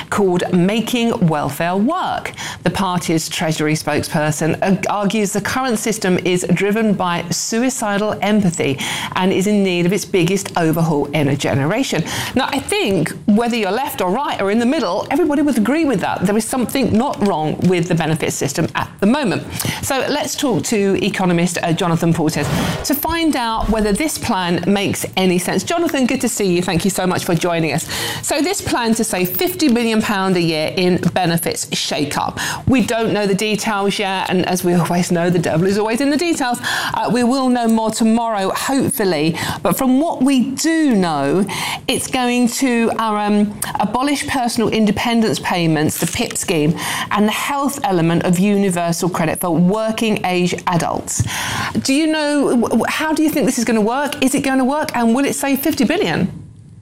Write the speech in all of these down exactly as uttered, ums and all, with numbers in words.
called Making Welfare Work. The party's Treasury spokesperson argues the current system is driven by suicidal empathy and is in need of its biggest overhaul in a generation. Now, I think whether you're left or right or in the middle, everybody would agree with that. There is something not wrong with the benefit system at the moment. So let's talk to economist uh, Jonathan Portes to find out whether this plan makes any sense. Jonathan, good to see you. Thank you so much for joining us. So this plan to save fifty billion pounds a year in benefits shake-up. We don't know the details yet, and as we always know, the devil is always in the details. Uh, we will know more tomorrow, hopefully. But from what we do know, it's going to our, um, abolish personal independence payments, the P I P scheme, and the health element of universal credit for working age adults. Do you know, how do you think this is going to work? Is it going to work, and will it save fifty billion?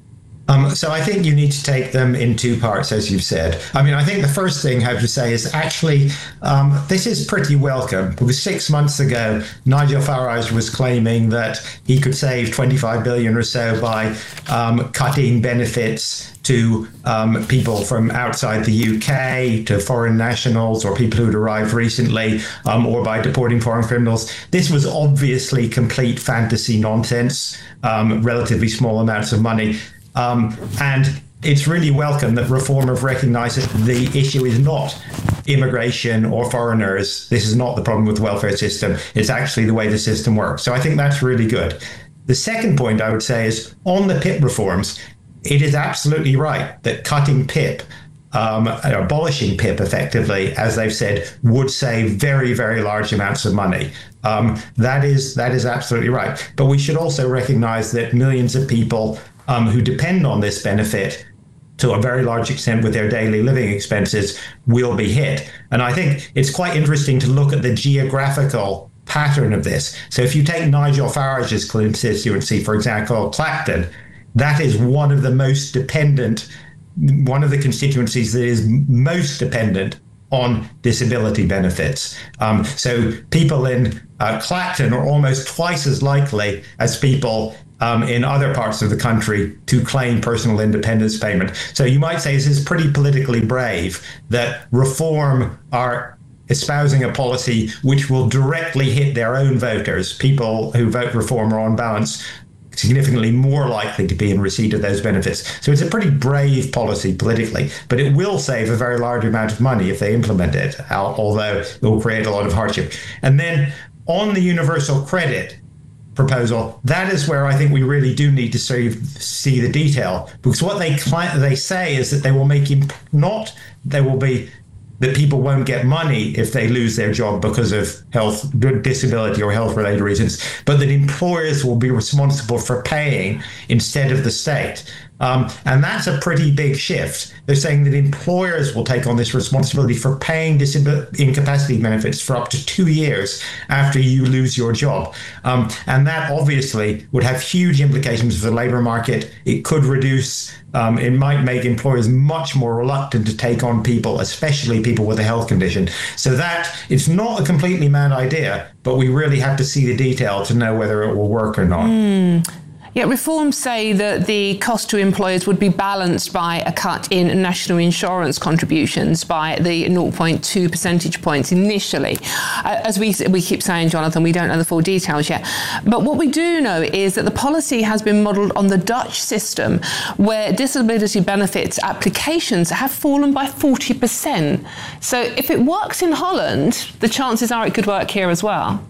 Um, so I think you need to take them in two parts, as you've said. I mean, I think the first thing I have to say is actually um, this is pretty welcome, because six months ago, Nigel Farage was claiming that he could save twenty-five billion or so by um, cutting benefits to um, people from outside the U K, to foreign nationals or people who'd arrived recently, um, or by deporting foreign criminals. This was obviously complete fantasy nonsense, um, relatively small amounts of money. Um, and it's really welcome that Reform have recognised that the issue is not immigration or foreigners. This is not the problem with the welfare system. It's actually the way the system works. So I think that's really good. The second point I would say is on the P I P reforms, it is absolutely right that cutting P I P, um, abolishing P I P effectively, as they've said, would save very, very large amounts of money. Um, that is that is absolutely right. But we should also recognise that millions of people Um, who depend on this benefit to a very large extent with their daily living expenses will be hit. And I think it's quite interesting to look at the geographical pattern of this. So if you take Nigel Farage's constituency, for example, Clacton, that is one of the most dependent, one of the constituencies that is most dependent on disability benefits. Um, so people in uh, Clacton are almost twice as likely as people Um, in other parts of the country to claim personal independence payment. So you might say this is pretty politically brave that Reform are espousing a policy which will directly hit their own voters. People who vote Reform are on balance significantly more likely to be in receipt of those benefits. So it's a pretty brave policy politically, but it will save a very large amount of money if they implement it, although it will create a lot of hardship. And then on the universal credit proposal, that is where I think we really do need to see, see the detail, because what they they say is that they will make him not, they will be, that people won't get money if they lose their job because of health, disability or health related reasons, but that employers will be responsible for paying instead of the state. Um, and that's a pretty big shift. They're saying that employers will take on this responsibility for paying disability incapacity benefits for up to two years after you lose your job. Um, and that obviously would have huge implications for the labor market. It could reduce, um, it might make employers much more reluctant to take on people, especially people with a health condition. So that, it's not a completely mad idea, but we really have to see the detail to know whether it will work or not. Mm. Yet reforms say that the cost to employers would be balanced by a cut in national insurance contributions by the zero point two percentage points initially. Uh, as we we keep saying, Jonathan, we don't know the full details yet. But what we do know is that the policy has been modelled on the Dutch system, where disability benefits applications have fallen by forty percent. So if it works in Holland, the chances are it could work here as well.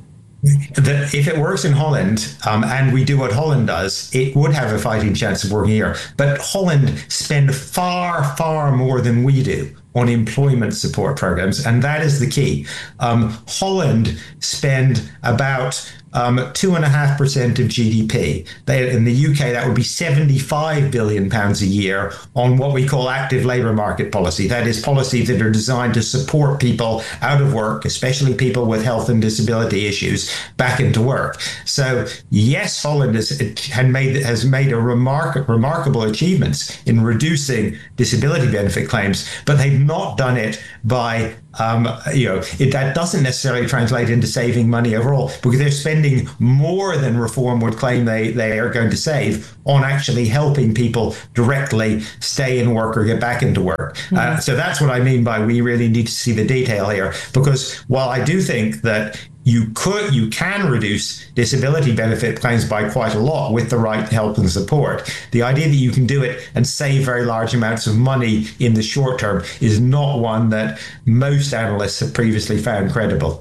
That if it works in Holland, um, and we do what Holland does, it would have a fighting chance of working here. But Holland spend far, far more than we do on employment support programs, and that is the key. Um, Holland spend about um, two and a half percent of G D P. They, in the U K, that would be seventy-five billion pounds a year on what we call active labour market policy. That is policies that are designed to support people out of work, especially people with health and disability issues, back into work. So yes, Holland has, had made, has made a remark, remarkable achievements in reducing disability benefit claims, but they've not done it by Um, you know, it, that doesn't necessarily translate into saving money overall, because they're spending more than reform would claim they, they are going to save on actually helping people directly stay in work or get back into work. Mm-hmm. Uh, so that's what I mean by we really need to see the detail here, because while I do think that you could, you can reduce disability benefit claims by quite a lot with the right help and support, the idea that you can do it and save very large amounts of money in the short term is not one that most analysts have previously found credible.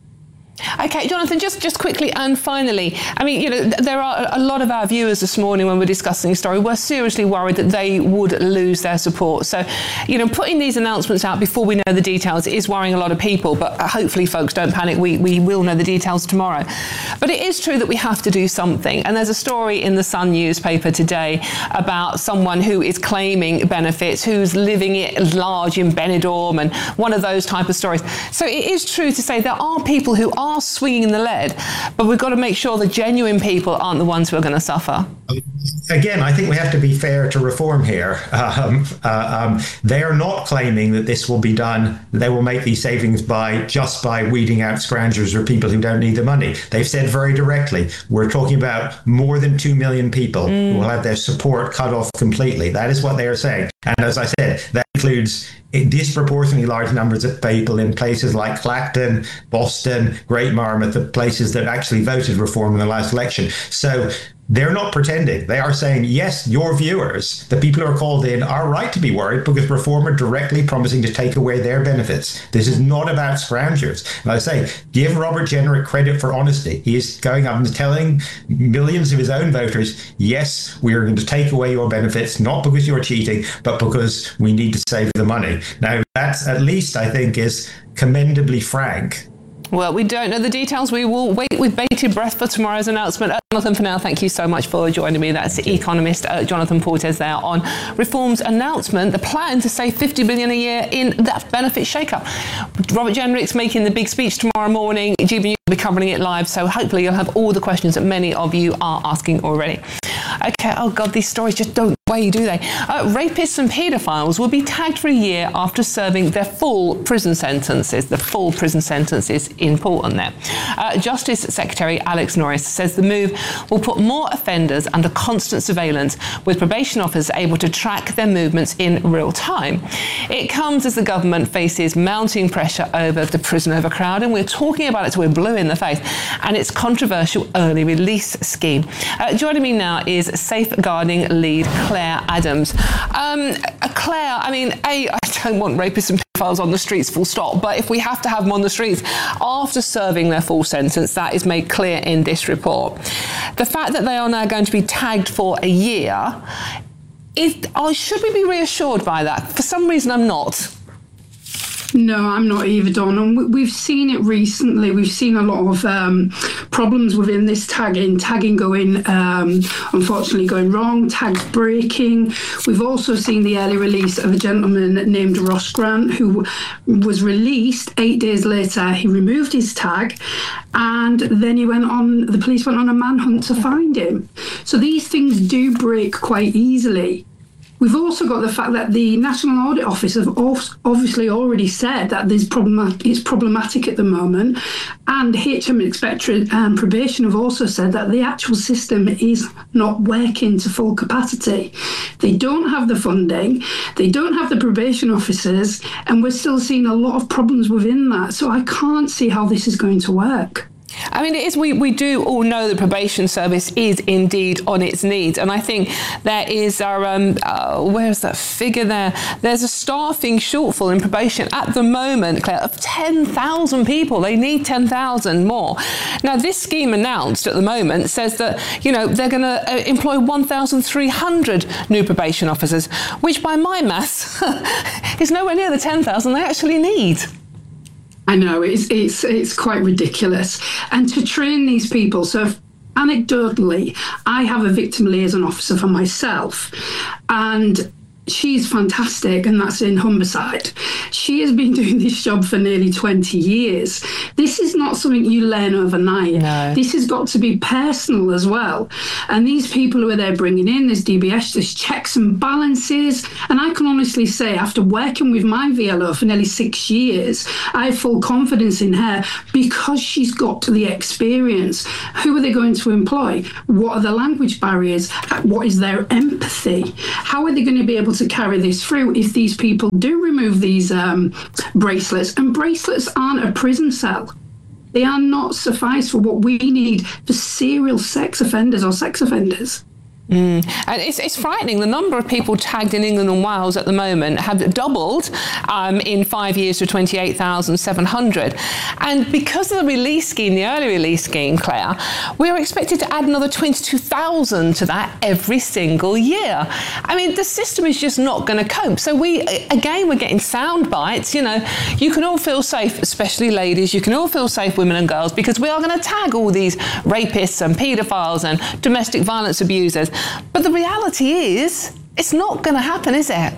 Okay, Jonathan, just, just quickly and finally, I mean, you know, there are a lot of our viewers this morning when we're discussing the story were seriously worried that they would lose their support. So, you know, putting these announcements out before we know the details is worrying a lot of people, but hopefully folks don't panic. We, we will know the details tomorrow. But it is true that we have to do something. And there's a story in the Sun newspaper today about someone who is claiming benefits, who's living it large in Benidorm and one of those type of stories. So it is true to say there are people who are swinging the lead, but we've got to make sure the genuine people aren't the ones who are going to suffer. Again, I think we have to be fair to reform here. Um, uh, um, they are not claiming that this will be done, they will make these savings by just by weeding out scroungers or people who don't need the money. They've said very directly, we're talking about more than two million people mm. who will have their support cut off completely. That is what they are saying. And as I said, that includes disproportionately large numbers of people in places like Clacton, Boston, Great Marmouth, the places that actually voted reform in the last election. So they're not pretending. They are saying, yes, your viewers, the people who are called in, are right to be worried because reform are directly promising to take away their benefits. This is not about scroungers. And I say, give Robert Jenrick credit for honesty. He is going up and telling millions of his own voters, yes, we are going to take away your benefits, not because you're cheating, but because we need to save the money. Now, that's at least, I think, is commendably frank. Well, we don't know the details. We will wait with bated breath for tomorrow's announcement. Uh, Jonathan, for now, thank you so much for joining me. That's the economist uh, Jonathan Portes there on Reform's announcement, the plan to save fifty billion dollars a year in that benefit shake-up. Robert Jenrick's making the big speech tomorrow morning. G B News will be covering it live, so hopefully you'll have all the questions that many of you are asking already. Okay, oh God, these stories just don't away, do they? Uh, rapists and paedophiles will be tagged for a year after serving their full prison sentences. The full prison sentence is important there. Uh, Justice Secretary Alex Norris says the move will put more offenders under constant surveillance, with probation officers able to track their movements in real time. It comes as the government faces mounting pressure over the prison overcrowding. We're talking about it till we're blue in the face, and its controversial early release scheme. Uh, joining me now is safeguarding lead Claire Adams. Um, Claire, I mean, A, I don't want rapists and pedophiles on the streets full stop, but if we have to have them on the streets after serving their full sentence, that is made clear in this report. The fact that they are now going to be tagged for a year, is, oh, should we be reassured by that? For some reason, I'm not. No, I'm not either, Dawn. And we've seen it recently. We've seen a lot of um, problems within this tagging, tagging going, um, unfortunately going wrong, tags breaking. We've also seen the early release of a gentleman named Ross Grant, who was released eight days later. He removed his tag, and then he went on, the police went on a manhunt to find him. So these things do break quite easily. We've also got the fact that the National Audit Office have obviously already said that there's problem, it's problematic at the moment, and H M Inspectorate and Probation have also said that the actual system is not working to full capacity. They don't have the funding, they don't have the probation officers, and we're still seeing a lot of problems within that. So I can't see how this is going to work. I mean, it is, we, we do all know the probation service is indeed on its knees. And I think there is our, um, uh, where's that figure there? There's a staffing shortfall in probation at the moment, Claire, of ten thousand people. They need ten thousand more. Now, this scheme announced at the moment says that, you know, they're going to uh, employ one thousand three hundred new probation officers, which by my maths is nowhere near the ten thousand they actually need. I know, it's it's it's quite ridiculous. And to train these people, so anecdotally, I have a victim liaison officer for myself, and she's fantastic, and that's in Humberside. She has been doing this job for nearly twenty years. This is not something you learn overnight. No. This has got to be personal as well. And these people who are there bringing in, there's D B S, there's checks and balances. And I can honestly say, after working with my V L O for nearly six years, I have full confidence in her because she's got the experience. Who are they going to employ? What are the language barriers? What is their empathy? How are they going to be able to carry this through if these people do remove these um, bracelets? And bracelets aren't a prison cell. They are not suffice for what we need for serial sex offenders or sex offenders. Mm. And it's, it's frightening. The number of people tagged in England and Wales at the moment have doubled um, in five years to twenty-eight thousand seven hundred. And because of the release scheme, the early release scheme, Claire, we are expected to add another twenty-two thousand to that every single year. I mean, the system is just not going to cope. So we, again, we're getting sound bites. You know, you can all feel safe, especially ladies. You can all feel safe, women and girls, because we are going to tag all these rapists and paedophiles and domestic violence abusers. But the reality is, it's not going to happen, is it?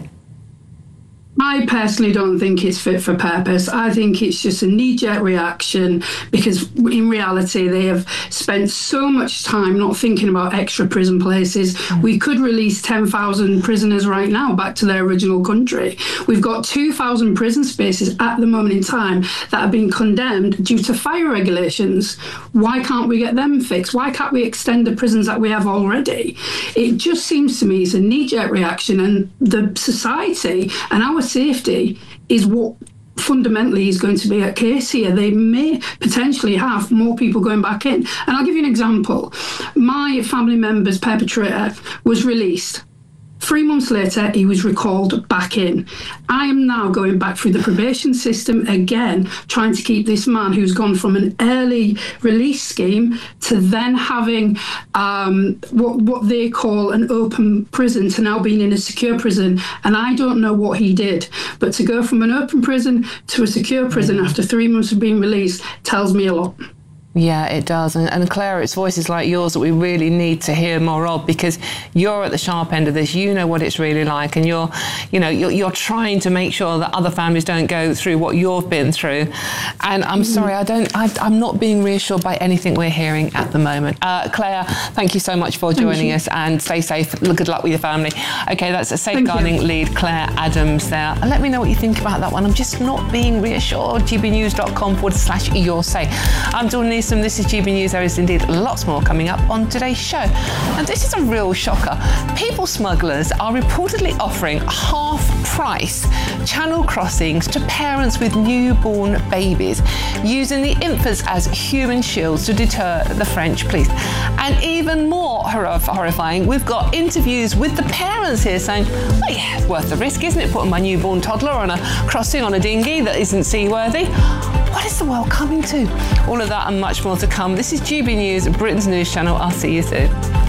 I personally don't think it's fit for purpose. I think it's just a knee-jerk reaction because in reality they have spent so much time not thinking about extra prison places. We could release ten thousand prisoners right now back to their original country. We've got two thousand prison spaces at the moment in time that have been condemned due to fire regulations. Why can't we get them fixed? Why can't we extend the prisons that we have already? It just seems to me it's a knee-jerk reaction, and the society and our safety is what fundamentally is going to be at case here. They may potentially have more people going back in. And I'll give you an example. My family member's perpetrator was released. Three months later, he was recalled back in. I am now going back through the probation system again, trying to keep this man who's gone from an early release scheme to then having um, what, what they call an open prison to now being in a secure prison. And I don't know what he did, but to go from an open prison to a secure prison after three months of being released tells me a lot. Yeah, it does. And, and Claire, it's voices like yours that we really need to hear more of, because you're at the sharp end of this. You know what it's really like, and you're, you know, you're, you're trying to make sure that other families don't go through what you've been through. And I'm mm-hmm. sorry, I don't, I, I'm not being reassured by anything we're hearing at the moment. Uh, Claire, thank you so much for joining us, and stay safe. Good luck with your family. Okay, that's a safeguarding lead, Claire Adams there. And let me know what you think about that one. I'm just not being reassured. g b news dot com forward slash your say. I'm Dawn Neeson. This is G B News. There is indeed lots more coming up on today's show. And this is a real shocker. People smugglers are reportedly offering half-price channel crossings to parents with newborn babies, using the infants as human shields to deter the French police. And even more horror- horrifying, we've got interviews with the parents here saying, oh yeah, it's worth the risk, isn't it, putting my newborn toddler on a crossing on a dinghy that isn't seaworthy? What is the world coming to? All of that and much more to come. This is G B News, Britain's news channel. I'll see you soon.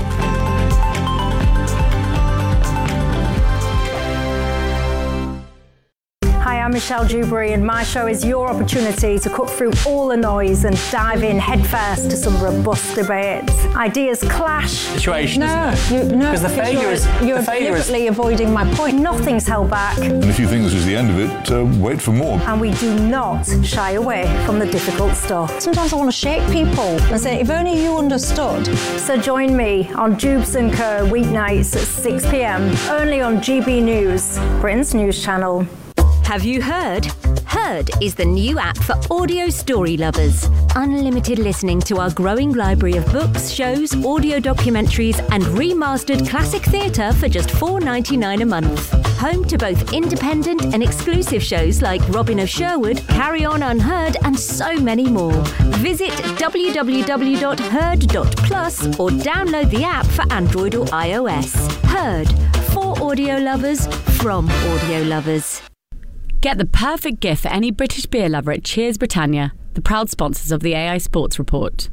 Hi, I'm Michelle Dewberry, and my show is your opportunity to cut through all the noise and dive in headfirst to some robust debates. Ideas clash. Situation, no, isn't it? You, no, because the failure you're, is you're the failure deliberately is... avoiding my point. Nothing's held back. And if you think this is the end of it, uh, wait for more. And we do not shy away from the difficult stuff. Sometimes I want to shake people and say, if only you understood. So join me on Jubes and Co weeknights at six p.m. only on G B News, Britain's news channel. Have you heard? Heard is the new app for audio story lovers. Unlimited listening to our growing library of books, shows, audio documentaries and remastered classic theatre for just four dollars ninety-nine a month. Home to both independent and exclusive shows like Robin of Sherwood, Carry On Unheard and so many more. Visit w w w dot heard dot plus or download the app for Android or iOS. Heard, for audio lovers, from audio lovers. Get the perfect gift for any British beer lover at Cheers Britannia, the proud sponsors of the A I Sports Report.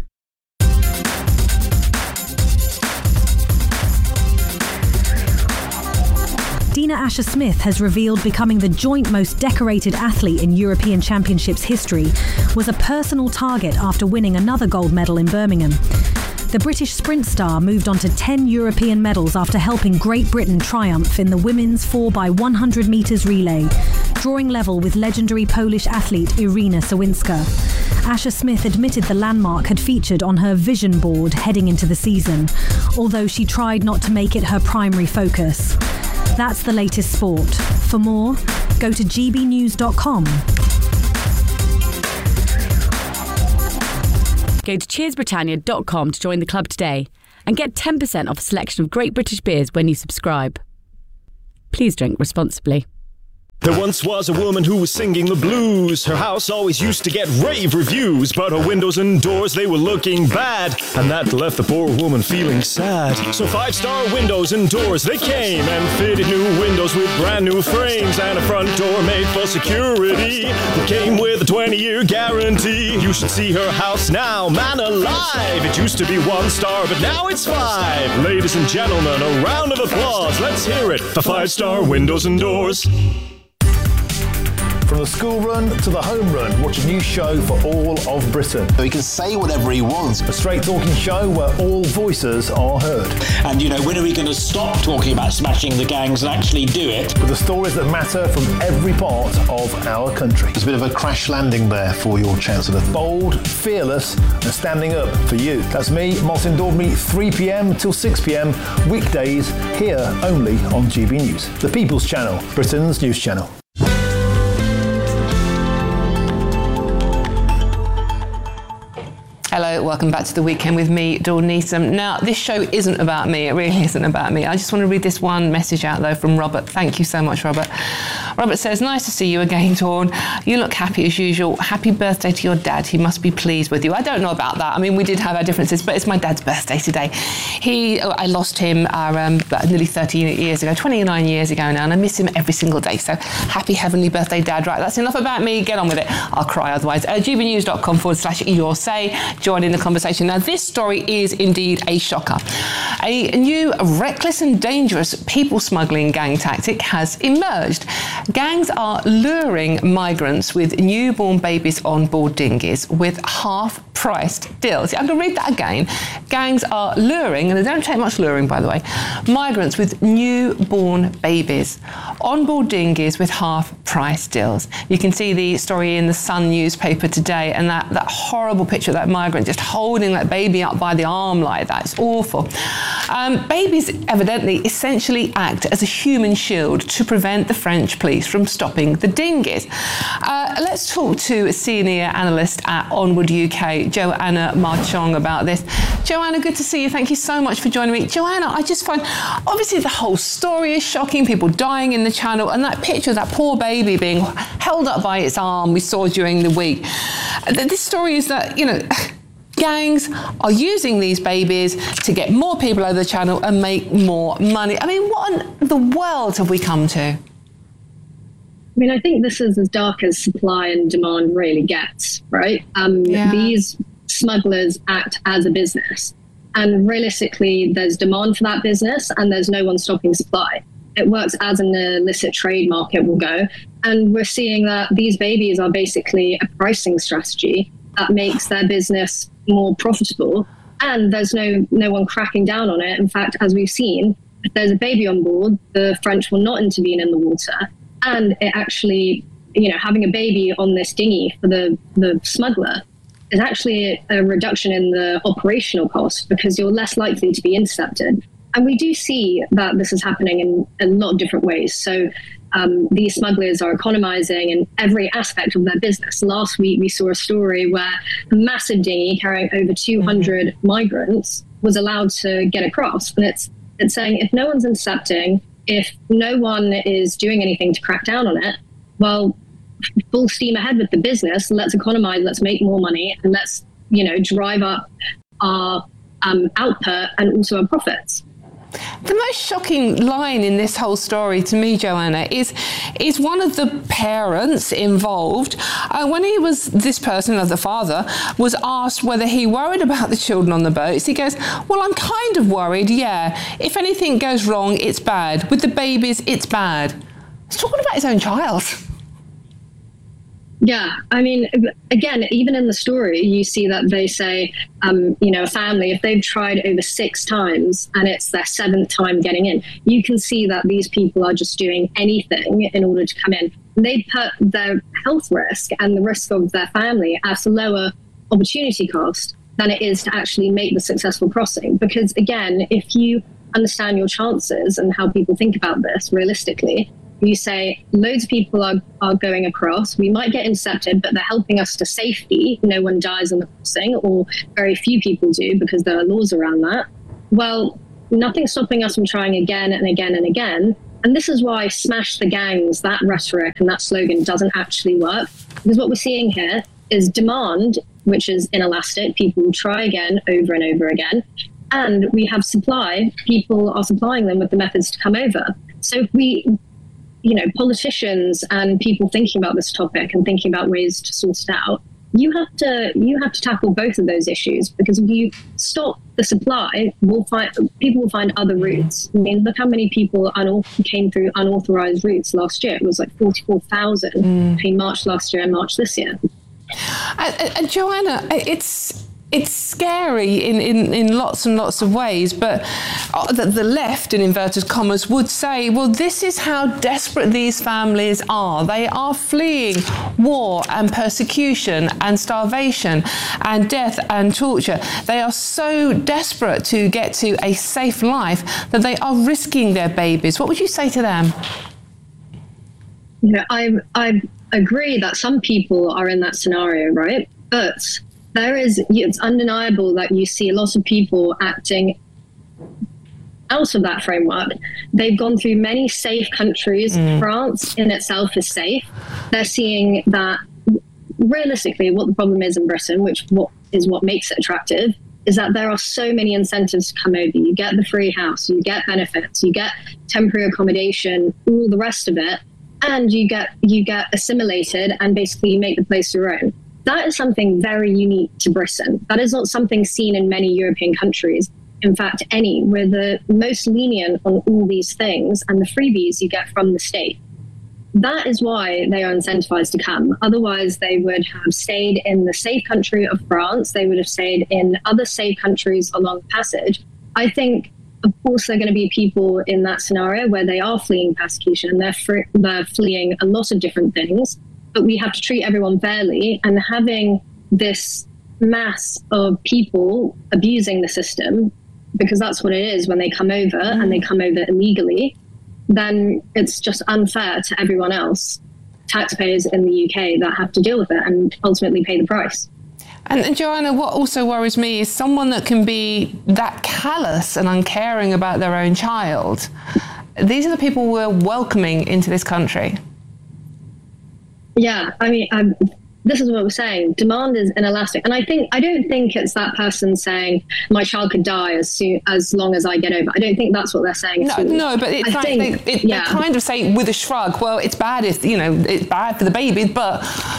Dina Asher-Smith has revealed becoming the joint most decorated athlete in European Championships history was a personal target after winning another gold medal in Birmingham. The British sprint star moved on to ten European medals after helping Great Britain triumph in the women's four by one hundred metres relay, drawing level with legendary Polish athlete Irina Sawinska. Asha Smith admitted the landmark had featured on her vision board heading into the season, although she tried not to make it her primary focus. That's the latest sport. For more, go to g b news dot com. Go to cheers britannia dot com to join the club today and get ten percent off a selection of great British beers when you subscribe. Please drink responsibly. There once was a woman who was singing the blues. Her house always used to get rave reviews, but her windows and doors, they were looking bad, and that left the poor woman feeling sad. So Five Star Windows and Doors, they came and fitted new windows with brand new frames and a front door made for security. It came with a twenty-year guarantee. You should see her house now, man alive. It used to be one star, but now it's five. Ladies and gentlemen, a round of applause. Let's hear it for Five Star Windows and Doors. From the school run to the home run, watch a new show for all of Britain. He can say whatever he wants. A straight talking show where all voices are heard. And, you know, when are we going to stop talking about smashing the gangs and actually do it? With the stories that matter from every part of our country. It's a bit of a crash landing there for your Chancellor. Bold, fearless and standing up for you. That's me, Martin Daubney, three p.m. till six p.m. weekdays here only on G B News. The People's Channel, Britain's news channel. Hello, welcome back to The Weekend with me, Dawn Neeson. Now, this show isn't about me. It really isn't about me. I just want to read this one message out, though, from Robert. Thank you so much, Robert. Robert says, nice to see you again, Dawn. You look happy as usual. Happy birthday to your dad. He must be pleased with you. I don't know about that. I mean, we did have our differences, but it's my dad's birthday today. He, oh, I lost him uh, um, nearly thirty years ago, twenty-nine years ago now, and I miss him every single day. So happy heavenly birthday, Dad. Right, that's enough about me. Get on with it. I'll cry otherwise. Uh, g b news dot com forward slash your say. Join in the conversation. Now, this story is indeed a shocker. A new reckless and dangerous people smuggling gang tactic has emerged. Gangs are luring migrants with newborn babies on board dinghies with half-priced deals. I'm going to read that again. Gangs are luring, and they don't take much luring, by the way, migrants with newborn babies on board dinghies with half-price deals. You can see the story in the Sun newspaper today, and that, that horrible picture of that migrant just holding that baby up by the arm like that. It's awful. Um, babies evidently essentially act as a human shield to prevent the French police from stopping the dinghies. Uh, let's talk to a senior analyst at Onward U K, Joanna Marchong, about this. Joanna, good to see you. Thank you so much for joining me. Joanna, I just find, obviously the whole story is shocking, people dying in the channel, and that picture of that poor baby being held up by its arm we saw during the week. This story is that, you know, gangs are using these babies to get more people over the channel and make more money. I mean, what in the world have we come to? I mean, I think this is as dark as supply and demand really gets, right? Um, yeah. These smugglers act as a business. And realistically, there's demand for that business and there's no one stopping supply. It works as an illicit trade market will go. And we're seeing that these babies are basically a pricing strategy that makes their business more profitable, and there's no no one cracking down on it. In fact, as we've seen, if there's a baby on board, the French will not intervene in the water, and it actually, you know, having a baby on this dinghy for the the smuggler is actually a reduction in the operational cost because you're less likely to be intercepted. And we do see that this is happening in a lot of different ways. So um, these smugglers are economizing in every aspect of their business. Last week, we saw a story where a massive dinghy carrying over two hundred mm-hmm. migrants was allowed to get across. And it's, it's saying if no one's intercepting, if no one is doing anything to crack down on it, well, full steam ahead with the business. Let's economize, let's make more money, and let's, you know, drive up our um, output and also our profits. The most shocking line in this whole story to me, Joanna, is is one of the parents involved. Uh, when he was, this person, as the father, was asked whether he worried about the children on the boats, he goes, well, I'm kind of worried, yeah. If anything goes wrong, it's bad. With the babies, it's bad. He's talking about his own child. Yeah, I mean, again, even in the story, you see that they say, um, you know, a family, if they've tried over six times and it's their seventh time getting in, you can see that these people are just doing anything in order to come in. They put their health risk and the risk of their family at a lower opportunity cost than it is to actually make the successful crossing. Because again, if you understand your chances and how people think about this realistically, you say loads of people are, are going across. We might get intercepted, but they're helping us to safety. No one dies on the crossing, or very few people do because there are laws around that. Well, nothing's stopping us from trying again and again and again. And this is why smash the gangs, that rhetoric and that slogan doesn't actually work. Because what we're seeing here is demand, which is inelastic. People will try again over and over again. And we have supply. People are supplying them with the methods to come over. So if we... you know, politicians and people thinking about this topic and thinking about ways to sort it out, you have to you have to tackle both of those issues, because if you stop the supply, we'll find people will find other routes. I mean, look how many people unauth- came through unauthorized routes last year. It was like forty-four thousand mm. between March last year and March this year. And, and Joanna, it's it's scary in, in, in lots and lots of ways, but the, the left, in inverted commas, would say, well, this is how desperate these families are. They are fleeing war and persecution and starvation and death and torture. They are so desperate to get to a safe life that they are risking their babies. What would you say to them? You know, I, I agree that some people are in that scenario, right? But there is, it's undeniable that you see a lot of people acting out of that framework. They've gone through many safe countries. Mm. France in itself is safe. They're seeing that realistically what the problem is in Britain, which what is what makes it attractive, is that there are so many incentives to come over. You get the free house, you get benefits, you get temporary accommodation, all the rest of it, and you get you get assimilated and basically you make the place your own. That is something very unique to Britain. That is not something seen in many European countries. In fact, any. We're the most lenient on all these things and the freebies you get from the state. That is why they are incentivized to come. Otherwise, they would have stayed in the safe country of France. They would have stayed in other safe countries along the passage. I think, of course, there are going to be people in that scenario where they are fleeing persecution and they're, fr- they're fleeing a lot of different things. But we have to treat everyone fairly, and having this mass of people abusing the system, because that's what it is when they come over mm. and they come over illegally, then it's just unfair to everyone else, taxpayers in the U K that have to deal with it and ultimately pay the price. And, and Joanna, what also worries me is someone that can be that callous and uncaring about their own child. These are the people we're welcoming into this country. Yeah, I mean, um, this is what we're saying. Demand is inelastic. And I think, I don't think it's that person saying my child could die as soon, as long as I get over. I don't think that's what they're saying. No, no, but it's I like think, they, it, yeah. they kind of say with a shrug, well, it's bad if, you know, it's bad for the baby, but...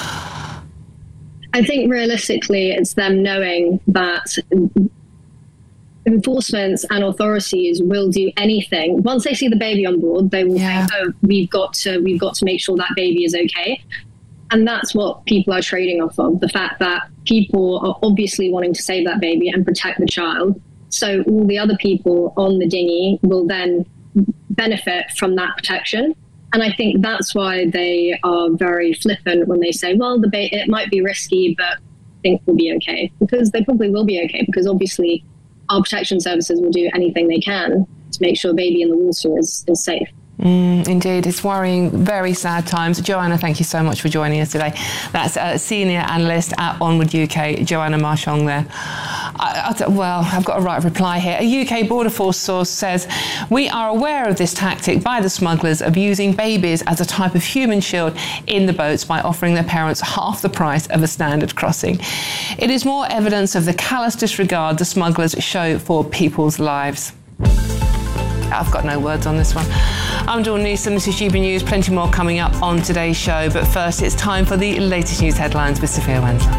I think realistically, it's them knowing that enforcement and authorities will do anything. Once they see the baby on board, they will yeah. think, oh, we've got to, we've got to make sure that baby is okay. And that's what people are trading off of, the fact that people are obviously wanting to save that baby and protect the child. So all the other people on the dinghy will then benefit from that protection. And I think that's why they are very flippant when they say, well, the ba- it might be risky, but I think we'll be okay. Because they probably will be okay, because obviously our protection services will do anything they can to make sure baby in the water is, is safe. Mm, indeed, it's worrying, very sad times. Joanna, thank you so much for joining us today. That's a senior analyst at Onward U K, Joanna Marchong there. I, I, well, I've got a right reply here. A U K Border Force source says, we are aware of this tactic by the smugglers of using babies as a type of human shield in the boats by offering their parents half the price of a standard crossing. It is more evidence of the callous disregard the smugglers show for people's lives. I've got no words on this one. I'm Dawn Newsom, this is G B News. Plenty more coming up on today's show, but first it's time for the latest news headlines with Sophia Wensler.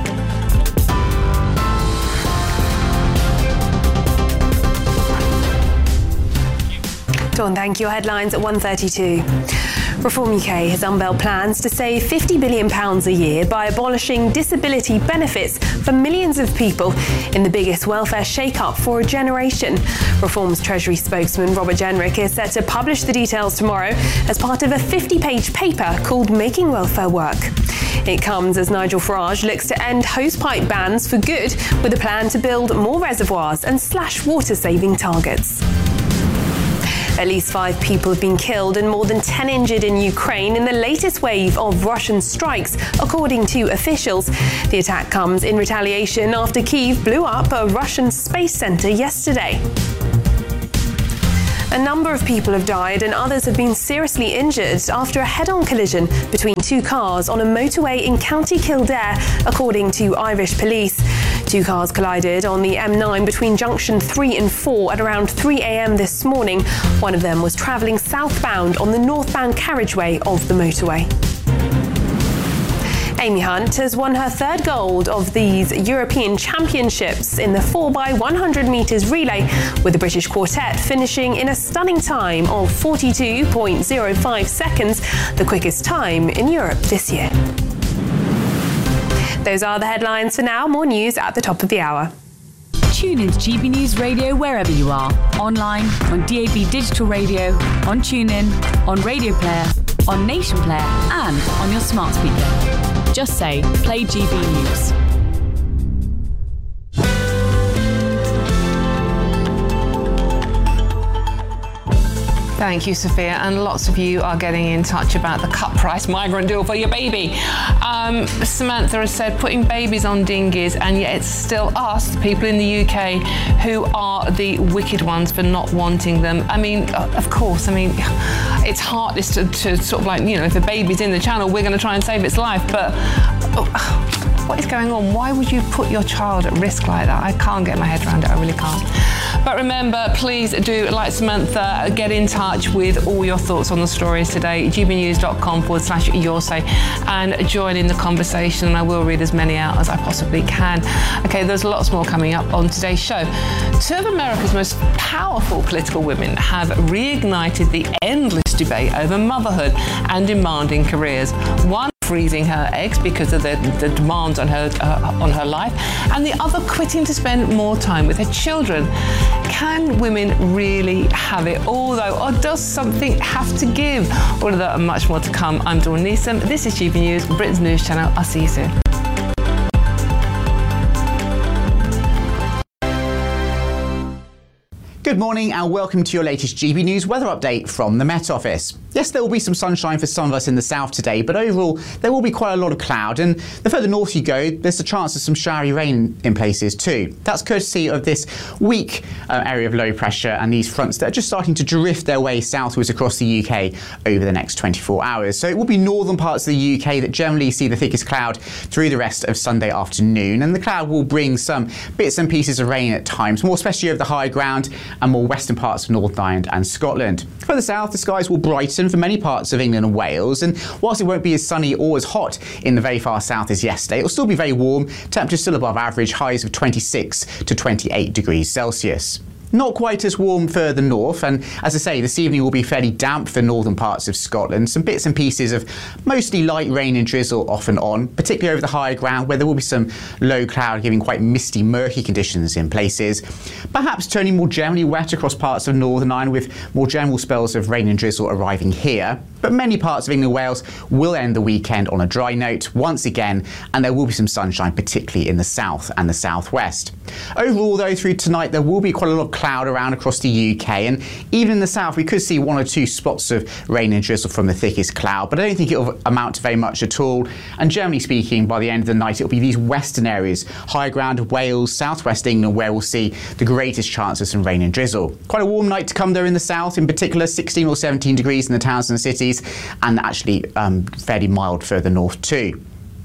Dawn, thank you. Headlines at one thirty-two. Reform U K has unveiled plans to save fifty billion pounds a year by abolishing disability benefits for millions of people in the biggest welfare shake-up for a generation. Reform's Treasury spokesman Robert Jenrick is set to publish the details tomorrow as part of a fifty-page paper called Making Welfare Work. It comes as Nigel Farage looks to end hosepipe bans for good with a plan to build more reservoirs and slash water-saving targets. At least five people have been killed and more than ten injured in Ukraine in the latest wave of Russian strikes, according to officials. The attack comes in retaliation after Kyiv blew up a Russian space center yesterday. A number of people have died and others have been seriously injured after a head-on collision between two cars on a motorway in County Kildare, according to Irish police. Two cars collided on the M nine between junction three and four at around three a.m. this morning. One of them was travelling southbound on the northbound carriageway of the motorway. Amy Hunt has won her third gold of these European Championships in the four by one hundred metres relay, with the British quartet finishing in a stunning time of forty-two point oh five seconds, the quickest time in Europe this year. Those are the headlines for now. More news at the top of the hour. Tune into G B News Radio wherever you are. Online, on D A B Digital Radio, on TuneIn, on Radio Player, on Nation Player, and on your smart speaker. Just say, play G B News. Thank you, Sophia. And lots of you are getting in touch about the cut price migrant deal for your baby. Um, Samantha has said putting babies on dinghies, and yet it's still us, the people in the U K, who are the wicked ones for not wanting them. I mean, of course, I mean, it's heartless to, to sort of like, you know, if a baby's in the channel, we're going to try and save its life. But oh, what is going on? Why would you put your child at risk like that? I can't get my head around it. I really can't. But remember, please do, like Samantha, get in touch with all your thoughts on the stories today, gbnews.com forward slash your say, and join in the conversation. And I will read as many out as I possibly can. Okay, there's lots more coming up on today's show. Two of America's most powerful political women have reignited the endless debate over motherhood and demanding careers. One freezing her eggs because of the, the demands on her uh, on her life, and the other quitting to spend more time with her children. Can women really have it all, though, or does something have to give? All of that and much more to come. I'm Dawn Neeson. This is G B News, Britain's news channel. I'll see you soon. Good morning and welcome to your latest G B News weather update from the Met Office. Yes, there will be some sunshine for some of us in the south today, but overall there will be quite a lot of cloud, and the further north you go, there's a chance of some showery rain in places too. That's courtesy of this weak uh, area of low pressure and these fronts that are just starting to drift their way southwards across the U K over the next twenty-four hours. So it will be northern parts of the U K that generally see the thickest cloud through the rest of Sunday afternoon, and the cloud will bring some bits and pieces of rain at times, more especially over the high ground and more western parts of Northern Ireland and Scotland. Further south, the skies will brighten for many parts of England and Wales, and whilst it won't be as sunny or as hot in the very far south as yesterday, it'll still be very warm, temperatures still above average, highs of twenty-six to twenty-eight degrees Celsius. Not quite as warm further north, and as I say, this evening will be fairly damp for northern parts of Scotland. Some bits and pieces of mostly light rain and drizzle off and on, particularly over the higher ground where there will be some low cloud giving quite misty, murky conditions in places. Perhaps turning more generally wet across parts of Northern Ireland with more general spells of rain and drizzle arriving here. But many parts of England and Wales will end the weekend on a dry note once again, and there will be some sunshine, particularly in the south and the southwest. Overall, though, through tonight, there will be quite a lot of cloud around across the U K, and even in the south we could see one or two spots of rain and drizzle from the thickest cloud, but I don't think it'll amount to very much at all. And generally speaking, by the end of the night it'll be these western areas, high ground of Wales, southwest England, where we'll see the greatest chance of some rain and drizzle. Quite a warm night to come there in the south, in particular sixteen or seventeen degrees in the towns and cities, and actually um, fairly mild further north too.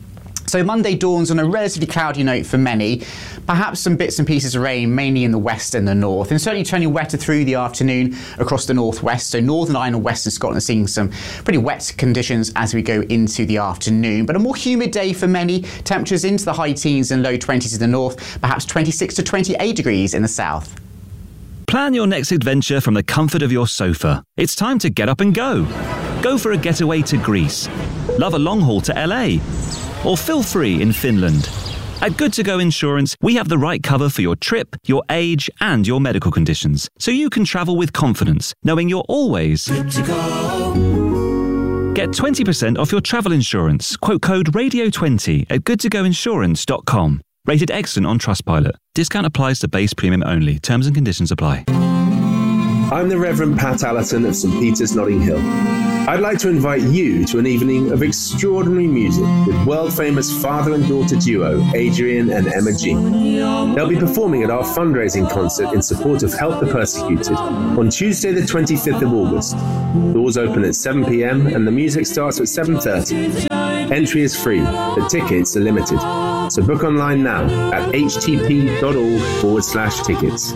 So Monday dawns on a relatively cloudy note for many, perhaps some bits and pieces of rain, mainly in the west and the north, and certainly turning wetter through the afternoon across the northwest. So Northern Ireland and Western Scotland seeing some pretty wet conditions as we go into the afternoon, but a more humid day for many, temperatures into the high teens and low twenties in the north, perhaps twenty-six to twenty-eight degrees in the south. Plan your next adventure from the comfort of your sofa. It's time to get up and go. Go for a getaway to Greece. Love a long haul to L A. Or feel free in Finland. At Good To Go Insurance, we have the right cover for your trip, your age, and your medical conditions, so you can travel with confidence, knowing you're always good to go. Get twenty percent off your travel insurance. Quote code radio twenty at good to go insurance dot com. Rated excellent on Trustpilot. Discount applies to base premium only. Terms and conditions apply. I'm the Reverend Pat Allerton of St Peter's, Notting Hill. I'd like to invite you to an evening of extraordinary music with world-famous father and daughter duo Adrian and Emma Jean. They'll be performing at our fundraising concert in support of Help the Persecuted on Tuesday the twenty-fifth of August. Doors open at seven p.m. and the music starts at seven thirty. Entry is free, but tickets are limited. So book online now at htp.org forward slash tickets.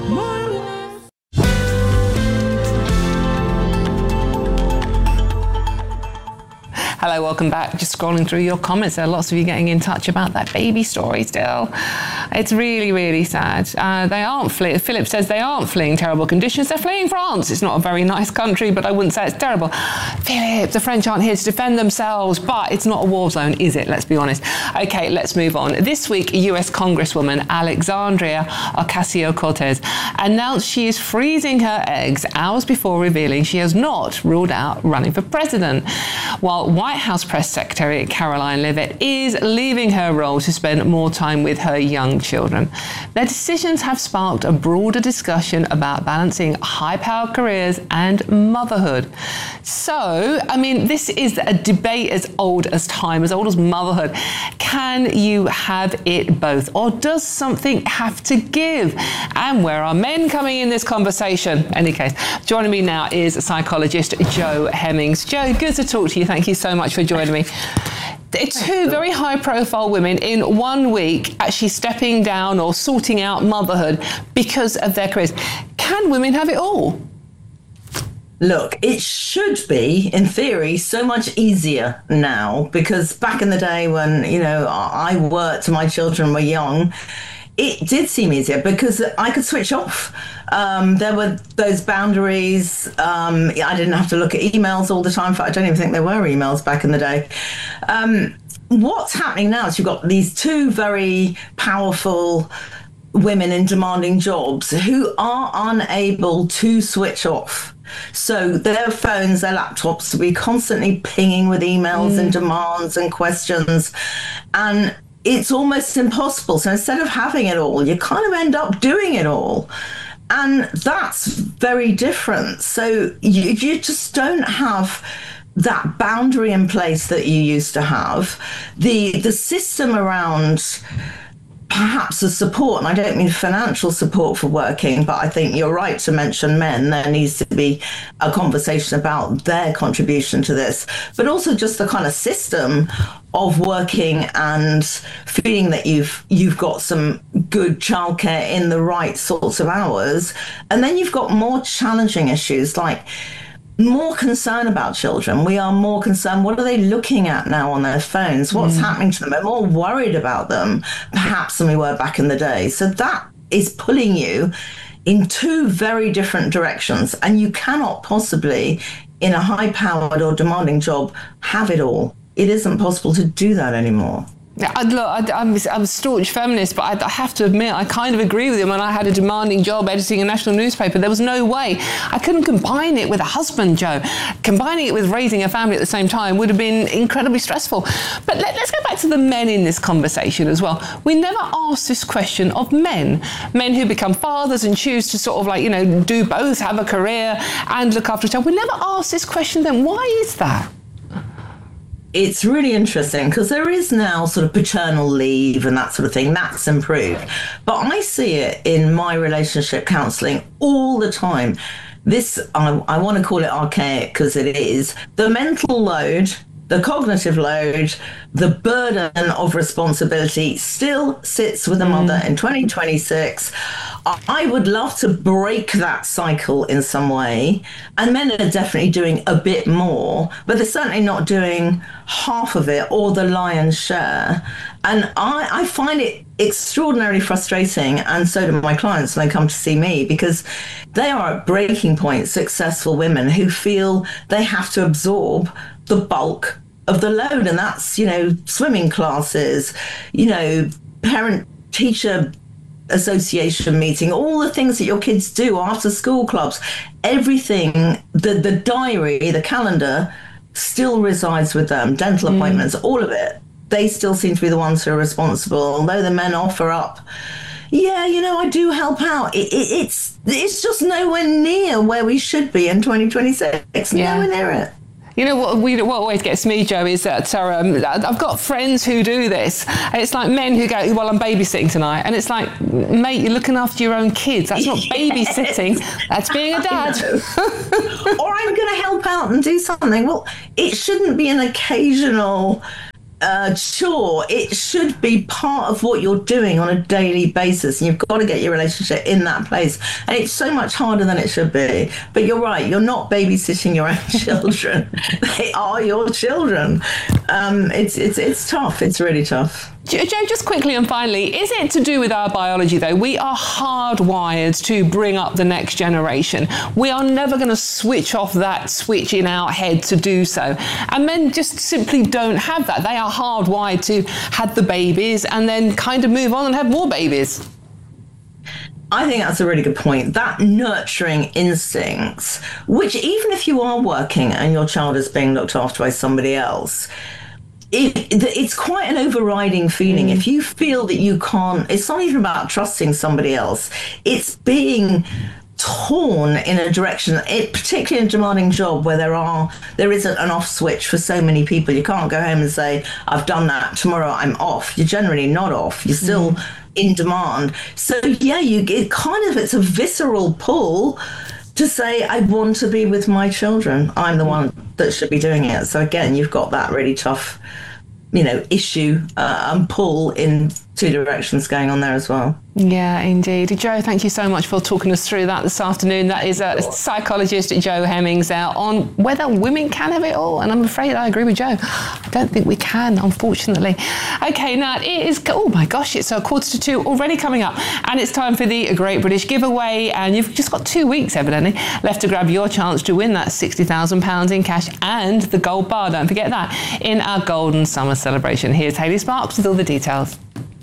Hello, welcome back. Just scrolling through your comments. There are lots of you getting in touch about that baby story still. It's really, really sad. Uh, they aren't fleeing. Philip says they aren't fleeing terrible conditions. They're fleeing France. It's not a very nice country, but I wouldn't say it's terrible. Philip, the French aren't here to defend themselves, but it's not a war zone, is it? Let's be honest. Okay, let's move on. This week, U S Congresswoman Alexandria Ocasio-Cortez announced she is freezing her eggs hours before revealing she has not ruled out running for president, while White House Press Secretary Caroline Leavitt is leaving her role to spend more time with her young children. Their decisions have sparked a broader discussion about balancing high-powered careers and motherhood. So, I mean, this is a debate as old as time, as old as motherhood. Can you have it both, or does something have to give? And where are men coming in this conversation? In any case, joining me now is psychologist Jo Hemmings. Jo, good to talk to you. Thank you so much for joining me. Two very high-profile women in one week actually stepping down or sorting out motherhood because of their careers. Can women have it all? Look, it should be, in theory, so much easier now, because back in the day when, you know, I worked, my children were young, it did seem easier because I could switch off. Um, there were those boundaries. Um, I didn't have to look at emails all the time. In fact, I don't even think there were emails back in the day. Um, what's happening now is you've got these two very powerful women in demanding jobs who are unable to switch off. So their phones, their laptops to be constantly pinging with emails mm. and demands and questions. And it's almost impossible. So instead of having it all, you kind of end up doing it all. And that's very different. So you, you just don't have that boundary in place that you used to have. The the system around perhaps the support, and I don't mean financial support for working, but I think you're right to mention men. There needs to be a conversation about their contribution to this, but also just the kind of system of working and feeling that you've you've got some good childcare in the right sorts of hours. And then you've got more challenging issues like more concern about children. We are more concerned. What are they looking at now on their phones? What's mm. happening to them? We're more worried about them, perhaps, than we were back in the day. So that is pulling you in two very different directions. And you cannot possibly, in a high-powered or demanding job, have it all. It isn't possible to do that anymore. Yeah, I, look, I, I'm, I'm a staunch feminist, but I, I have to admit, I kind of agree with him. When I had a demanding job editing a national newspaper, there was no way. I couldn't combine it with a husband, Jo. Combining it with raising a family at the same time would have been incredibly stressful. But let, let's go back to the men in this conversation as well. We never ask this question of men. Men who become fathers and choose to sort of like, you know, do both, have a career and look after a child. We never ask this question then. Why is that? It's really interesting because there is now sort of paternal leave and that sort of thing. That's improved. But I see it in my relationship counselling all the time. This, I, I want to call it archaic because it is. The mental load, the cognitive load, the burden of responsibility still sits with the mother in twenty twenty-six. I would love to break that cycle in some way. And men are definitely doing a bit more, but they're certainly not doing half of it or the lion's share. And I, I find it extraordinarily frustrating, and so do my clients when they come to see me, because they are at breaking point, successful women who feel they have to absorb the bulk of the load. And that's, you know, swimming classes, you know, parent-teacher association meeting, all the things that your kids do after school clubs, everything, the, the diary, the calendar still resides with them, dental mm. appointments, all of it. They still seem to be the ones who are responsible, although the men offer up, yeah, you know, I do help out. It, it, it's it's just nowhere near where we should be in twenty twenty-six. Yeah. Nowhere near it. You know what? We, what always gets me, Joe, is that um, I've got friends who do this. And it's like men who go, "Well, I'm babysitting tonight," and it's like, mate, you're looking after your own kids. That's not babysitting. That's being a dad. Or I'm going to help out and do something. Well, it shouldn't be an occasional uh, chore. It should be part of what you're doing on a daily basis, and you've got to get your relationship in that place. And it's so much harder than it should be. But you're right, you're not babysitting your own children. They are your children. Um, it's it's it's tough. It's really tough. Joe, just quickly and finally, is it to do with our biology, though? We are hardwired to bring up the next generation. We are never going to switch off that switch in our head to do so. And men just simply don't have that. They are hardwired to have the babies and then kind of move on and have more babies. I think that's a really good point. That nurturing instincts, which even if you are working and your child is being looked after by somebody else, It, it's quite an overriding feeling. Mm. If you feel that you can't, it's not even about trusting somebody else. It's being torn in a direction, it, particularly in a demanding job where there are there isn't an off switch for so many people. You can't go home and say, I've done that, tomorrow I'm off. You're generally not off. You're still mm. in demand. So yeah, you it kind of, it's a visceral pull to say, I want to be with my children. I'm the one that should be doing it. So again, you've got that really tough, you know, issue uh, and pull in two directions going on there as well. Yeah, indeed. Joe, thank you so much for talking us through that this afternoon. That is a psychologist, Joe Hemmings, out on whether women can have it all. And I'm afraid I agree with Joe. I don't think we can, unfortunately. Okay, now it is, oh my gosh, it's a quarter to two already coming up. And it's time for the Great British Giveaway. And you've just got two weeks, evidently, left to grab your chance to win that sixty thousand pounds in cash and the gold bar. Don't forget that in our Golden Summer celebration. Here's Hayley Sparks with all the details.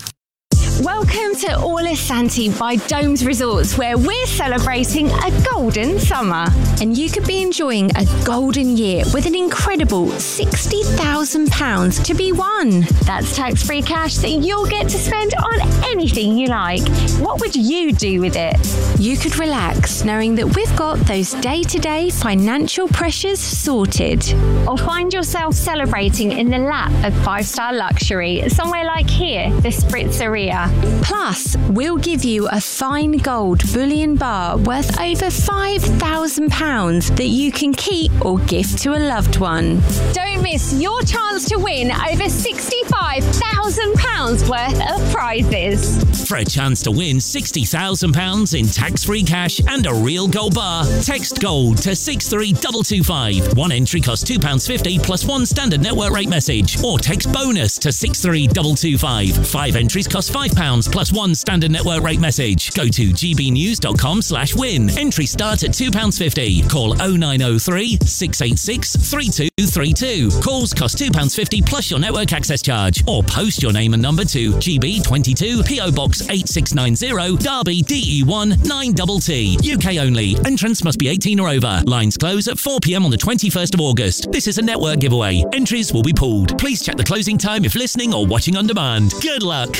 Welcome to Orlissanti by Domes Resorts, where we're celebrating a golden summer. And you could be enjoying a golden year with an incredible sixty thousand pounds to be won. That's tax-free cash that you'll get to spend on anything you like. What would you do with it? You could relax knowing that we've got those day-to-day financial pressures sorted. Or find yourself celebrating in the lap of five-star luxury, somewhere like here, the Spritzeria. Plus, we'll give you a fine gold bullion bar worth over five thousand pounds that you can keep or gift to a loved one. Don't miss your chance to win over sixty-five thousand pounds worth of prizes. For a chance to win sixty thousand pounds in tax-free cash and a real gold bar, text GOLD to six three two two five. One entry costs two pounds fifty plus one standard network rate message. Or text BONUS to six three two two five. Five entries cost five pounds plus one standard network rate message. Go to gbnews.com slash win. Entry start at two pounds fifty. Call oh nine oh three, six eight six, three two three two. Calls cost two pounds fifty plus your network access charge. Or post your name and number to G B twenty-two, P O Box eight six nine zero, Derby, D E one nine T T. U K only. Entrance must be eighteen or over. Lines close at four p.m. on the twenty-first of August. This is a network giveaway. Entries will be pooled. Please check the closing time if listening or watching on demand. Good luck.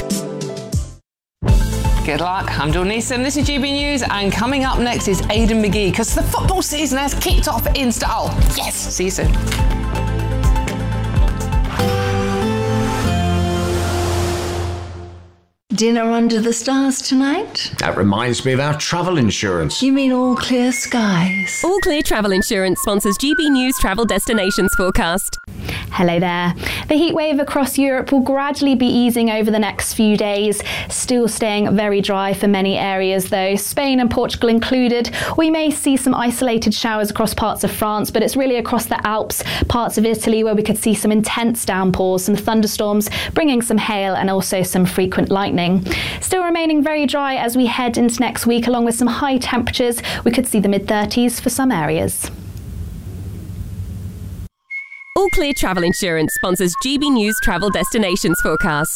Good luck. I'm Dawn Neeson. This is G B News, and coming up next is Aidan McGee, because the football season has kicked off in style. Yes. See you soon. Dinner under the stars tonight? That reminds me of our travel insurance. You mean All Clear Skies? All Clear Travel Insurance sponsors G B News Travel Destinations Forecast. Hello there. The heat wave across Europe will gradually be easing over the next few days, still staying very dry for many areas though, Spain and Portugal included. We may see some isolated showers across parts of France, but it's really across the Alps, parts of Italy where we could see some intense downpours, some thunderstorms, bringing some hail and also some frequent lightning. Still remaining very dry as we head into next week, along with some high temperatures. We could see the mid thirties for some areas. All Clear Travel Insurance sponsors G B News Travel Destinations Forecast.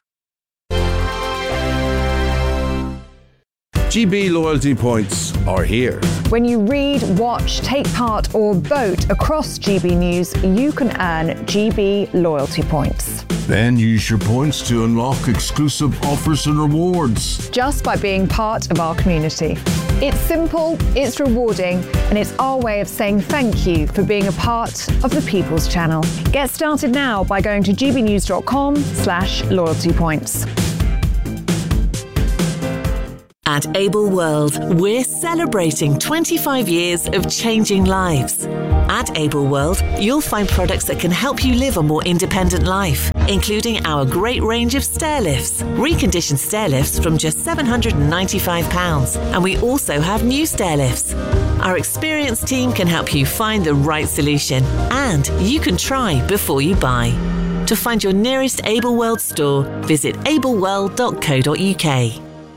G B loyalty points are here. When you read, watch, take part or vote across G B News, you can earn G B loyalty points. Then use your points to unlock exclusive offers and rewards. Just by being part of our community. It's simple, it's rewarding, and it's our way of saying thank you for being a part of the People's Channel. Get started now by going to gbnews.com slash loyalty points. At Able World, we're celebrating twenty-five years of changing lives. At Able World, you'll find products that can help you live a more independent life, including our great range of stair lifts, reconditioned stair lifts from just seven hundred ninety-five pounds. And we also have new stair lifts. Our experienced team can help you find the right solution, and you can try before you buy. To find your nearest Able World store, visit able world dot co dot uk.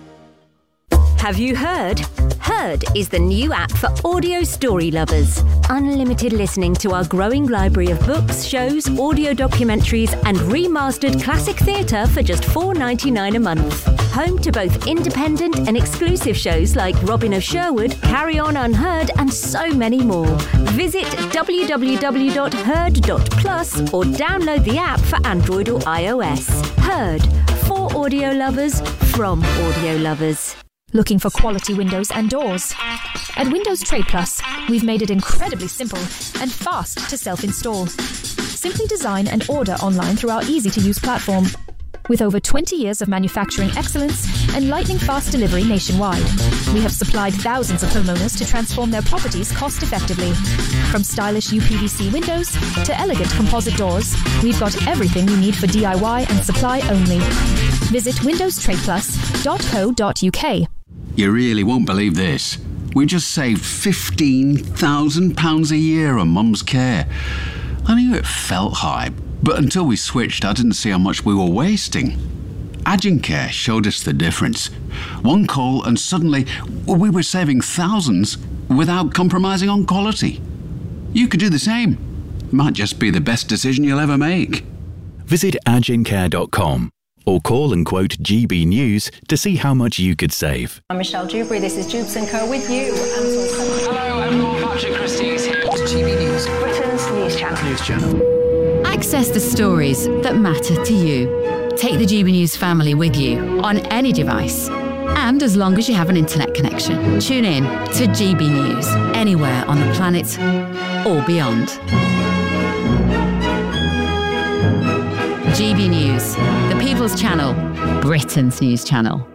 Have you heard? Heard is the new app for audio story lovers. Unlimited listening to our growing library of books, shows, audio documentaries, and remastered classic theatre for just four dollars ninety-nine a month. Home to both independent and exclusive shows like Robin of Sherwood, Carry On Unheard, and so many more. Visit w w w dot heard dot plus or download the app for Android or iOS. Heard, for audio lovers, from audio lovers. Looking for quality windows and doors? At Windows Trade Plus, we've made it incredibly simple and fast to self-install. Simply design and order online through our easy-to-use platform. With over twenty years of manufacturing excellence and lightning-fast delivery nationwide, we have supplied thousands of homeowners to transform their properties cost-effectively. From stylish U P V C windows to elegant composite doors, we've got everything you need for D I Y and supply only. Visit windows trade plus dot co dot uk. You really won't believe this. We just saved fifteen thousand pounds a year on Mum's care. I knew it felt high, but until we switched, I didn't see how much we were wasting. Agencare showed us the difference. One call and suddenly we were saving thousands without compromising on quality. You could do the same. Might just be the best decision you'll ever make. Visit agencare dot com or call and quote G B News to see how much you could save. I'm Michelle Dewberry, this is Jubes and Co with you. Hello everyone, Patrick Christie is here with G B News, Britain's news channel. News channel. Access the stories that matter to you. Take the G B News family with you on any device. And as long as you have an internet connection, tune in to G B News anywhere on the planet or beyond. G B News, the People's Channel, Britain's news channel.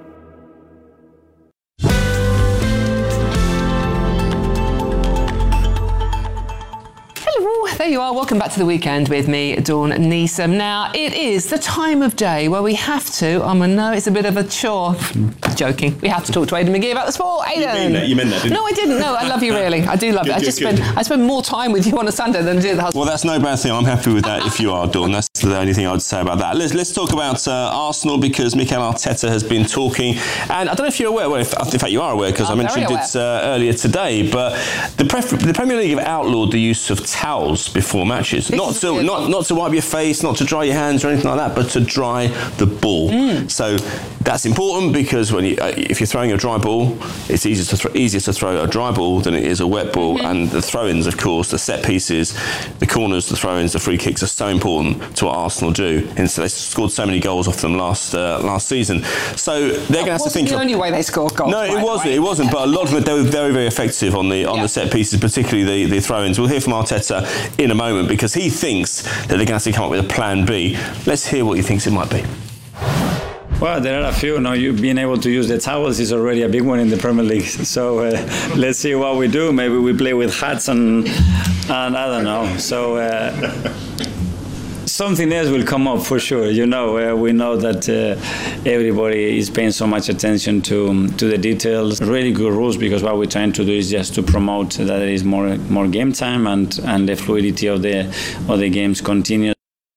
There you are. Welcome back to the weekend with me, Dawn Neeson. Now, it is the time of day where we have to, I know it's a bit of a chore, joking, we have to talk to Aidan McGee about the sport. Aidan! You mean that, you meant that, didn't you? No, I didn't. No, I love you, really. I do love good, it. I good, just good. spend I spend more time with you on a Sunday than I do at the hospital. Well, that's no bad thing. I'm happy with that if you are, Dawn. That's the only thing I would say about that. Let's, let's talk about uh, Arsenal, because Mikel Arteta has been talking, and I don't know if you're aware, well, if, in fact you are aware, because I mentioned it uh, earlier today, but the, pref- the Premier League have outlawed the use of towels before matches. This not to not, not to wipe your face, not to dry your hands or anything like that, but to dry the ball. Mm. So that's important, because when you, uh, if you're throwing a dry ball, it's easier to, th- easier to throw a dry ball than it is a wet ball. Mm-hmm. And the throw-ins, of course, the set pieces, the corners, the throw-ins, the free kicks are so important to what Arsenal do. And so they scored so many goals off them last uh, last season. So they're going to have to think. It wasn't the of, only way they scored goals. No, it wasn't. It wasn't. But a lot of them, they were very, very effective on the on yeah. the set pieces, particularly the, the throw-ins. We'll hear from Arteta in a moment, because he thinks that they're going to have to come up with a plan B. Let's hear what he thinks it might be. Well, there are a few. Now, you being able to use the towels is already a big one in the Premier League. So uh, let's see what we do. Maybe we play with hats and and I don't know. So. Uh, Something else will come up for sure. You know, uh, we know that uh, everybody is paying so much attention to to the details. Really good rules, because what we're trying to do is just to promote that there is more more game time and and the fluidity of the of the games continues.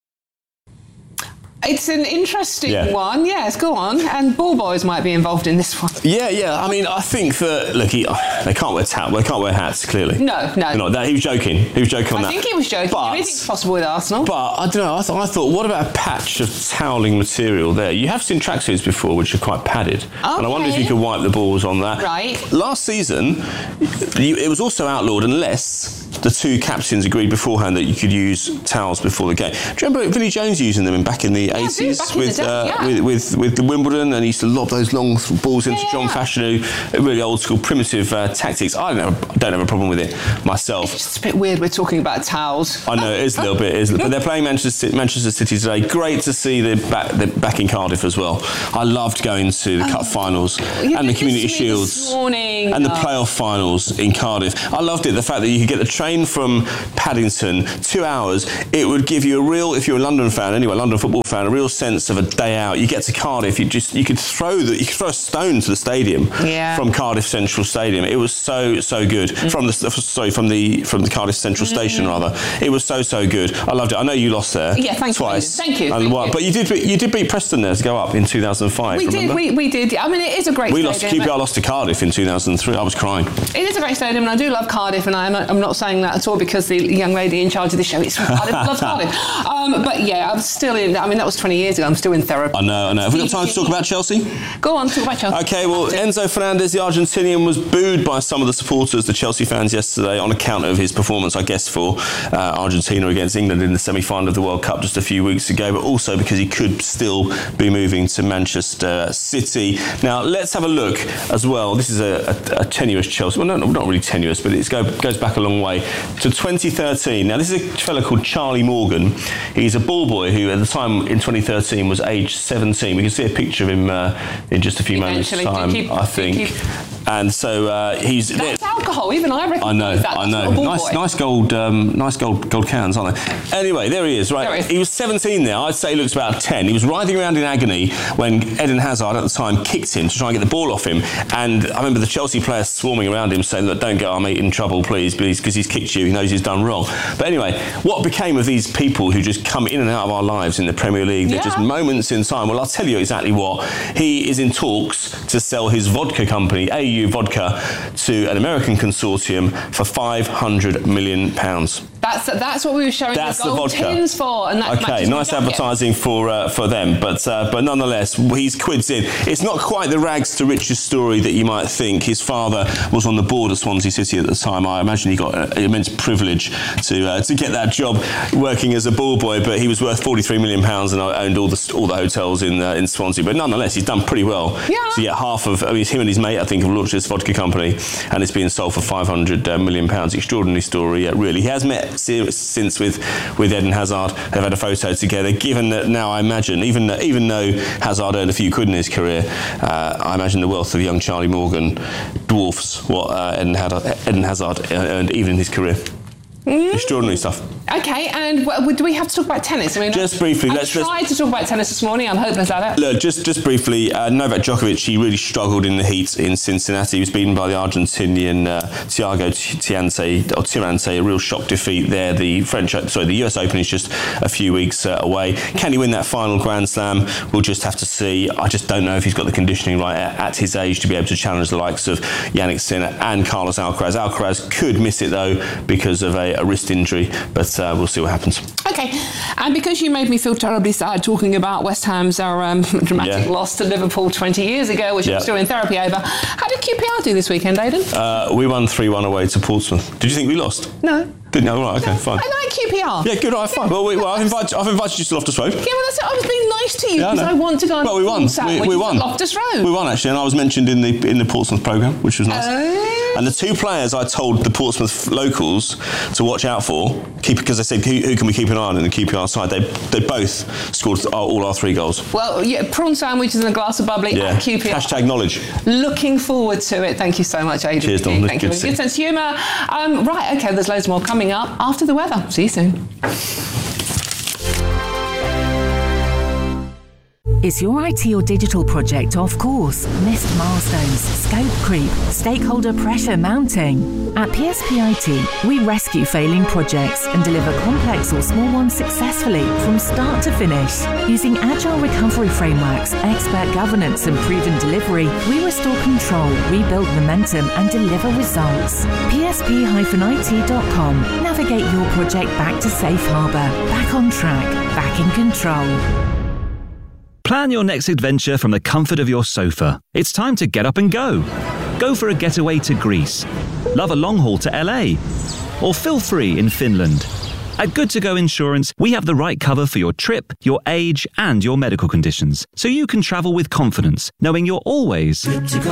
It's an interesting Yeah. one. Yes, go on. And ball boys might be involved in this one. Yeah, yeah. I mean, I think that look, he, they can't wear towels. They can't wear hats. Clearly, No, no. They're not. That, he was joking. He was joking on I that. think he was joking. But- Anything's possible with Arsenal. But I don't know. I, th- I thought, what about a patch of toweling material there? You have seen tracksuits before, which are quite padded, and I wonder if you could wipe the balls on that. Right. Last season, you, it was also outlawed unless the two captains agreed beforehand that you could use towels before the game. Do you remember Vinnie Jones using them in back in the eighties back in the with, day, uh, yeah. with with with the Wimbledon, and he used to lob those long balls into John Fashanu, really old school primitive uh, tactics. I don't have, don't have a problem with it myself. It's a bit weird we're talking about towels. I know it is a little bit, it is, but they're playing Manchester Manchester City today. Great to see the back, the back in Cardiff as well. I loved going to the cup finals You and the did Community this to me Shields this morning. and the Oh. playoff finals in Cardiff. I loved it. The fact that you could get the train from Paddington two hours. It would give you a real, if you're a London fan, anyway, London football fan, a real sense of a day out. You get to Cardiff, you just you could throw the you could throw a stone to the stadium Yeah. from Cardiff Central Stadium. It was so so good Mm. from the sorry from the from the Cardiff Central Station rather. It was so so good. I loved it. I know you lost there. Yeah, thank you. twice. Thank you, And thank what- you. But you did beat, you did beat Preston there to go up in two thousand five. We remember? did, we, we did. I mean, it is a great We stadium. lost. Q P R lost to Cardiff in two thousand three. I was crying. It is a great stadium, and I do love Cardiff, and I'm, I'm not saying that at all because the young lady in charge of the show is from Cardiff, loves Cardiff. Um, but yeah, I'm still in, I mean, that was twenty years ago, I'm still in therapy. I know. I know. Have we got time to talk about Chelsea? Go on, talk about Chelsea. Okay, well, Enzo Fernandez, the Argentinian, was booed by some of the supporters, the Chelsea fans, yesterday on account of his performance, I guess, for uh, Argentina against England in the semi-final of the World Cup just a few weeks ago, but also because he could still be moving to Manchester City. Now, let's have a look as well. This is a, a, a tenuous Chelsea. Well, no, no, not really tenuous, but it go, goes back a long way to twenty thirteen. Now, this is a fellow called Charlie Morgan. He's a ball boy who, at the time in twenty thirteen, was age seventeen. We can see a picture of him uh, in just a few moments' Eventually, time, keep- I think. keep- And so uh, he's. That's alcohol, even I recognise I know, that. I That's know. not a ball Nice, boy. nice gold, um, nice gold, gold cans, aren't they? Anyway, there he is. Right, There he is. he was seventeen there. I'd say he looks about ten. He was writhing around in agony when Eden Hazard at the time kicked him to try and get the ball off him. And I remember the Chelsea players swarming around him, saying, "Look, don't get our mate in trouble, please, because he's kicked you. He knows he's done wrong." But anyway, what became of these people who just come in and out of our lives in the Premier League? They're Yeah. just moments in time. Well, I'll tell you exactly what. He is in talks to sell his vodka company, A U Vodka, to an American consortium for five hundred million pounds. That's that's what we were showing That's the the gold vodka. tins for, and that Okay, matches nice my jacket. advertising for uh, for them, but uh, but nonetheless, he's quids in. It's not quite the rags to riches story that you might think. His father was on the board of Swansea City at the time. I imagine he got an immense privilege to uh, to get that job working as a ball boy, but he was worth forty-three million pounds and owned all the all the hotels in uh, in Swansea. But nonetheless, he's done pretty well. Yeah. So yeah, half of I mean, him and his mate, I think, have launched this vodka company, and it's being sold for five hundred million pounds. Extraordinary story, uh, really. He has met since with with Eden Hazard. They've had a photo together. Given that now, I imagine, even even though Hazard earned a few quid in his career, uh, I imagine the wealth of young Charlie Morgan dwarfs what uh, Eden, Hazard, Eden Hazard earned even in his career. Mm. Extraordinary stuff. Okay, and w- do we have to talk about tennis? I mean, Just briefly, I let's- tried let's- to talk about tennis this morning. I'm hopeless at it. Look, just just briefly, uh, Novak Djokovic, he really struggled in the heat in Cincinnati. He was beaten by the Argentinian uh, Thiago Tirante, or Tirante, a real shock defeat there. The French, sorry, the U S Open is just a few weeks uh, away. Can he win that final Grand Slam? We'll just have to see. I just don't know if he's got the conditioning right at, at his age to be able to challenge the likes of Yannick Sinner and Carlos Alcaraz. Alcaraz could miss it though because of a, a wrist injury, but uh, we'll see what happens. Okay, and because you made me feel terribly sad talking about West Ham's our, um, dramatic Yeah. loss to Liverpool twenty years ago, which Yeah. I'm still in therapy over, how did Q P R do this weekend, Aidan? Uh, we won three one away to Portsmouth. Did you think we lost? No. Didn't know? Right, okay, fine. I like Q P R. Yeah, good, all right, fine. Well, we, well I've, invited, I've invited you to Loftus Road. Yeah, well, that's it. I was being nice to you Yeah, I because know. I, want to go and Well, we won. Sat, We, which we is won. at Loftus Road. We won, actually, and I was mentioned in the in the Portsmouth programme, which was nice. Oh. And the two players I told the Portsmouth locals to watch out for, keep because they said, who, who can we keep an eye on in the Q P R side? They they both scored all our three goals. Well, yeah, prawn sandwiches and a glass of bubbly yeah. at Q P R. Hashtag knowledge. Looking forward to it. Thank you so much, Adrian. Cheers, Dom. Thank you. Good, Good sense of humour. Um, right, OK, there's loads more coming up after the weather. See you soon. Is your I T or digital project off course? Missed milestones, scope creep, stakeholder pressure mounting? At P S P I T, we rescue failing projects and deliver complex or small ones successfully from start to finish. Using agile recovery frameworks, expert governance and proven delivery, we restore control, rebuild momentum and deliver results. P S P I T dot com. Navigate your project back to safe harbour, back on track, back in control. Plan your next adventure from the comfort of your sofa. It's time to get up and go. Go for a getaway to Greece. Love a long haul to L A. Or feel free in Finland. At Good To Go Insurance, we have the right cover for your trip, your age, and your medical conditions, so you can travel with confidence, knowing you're always good to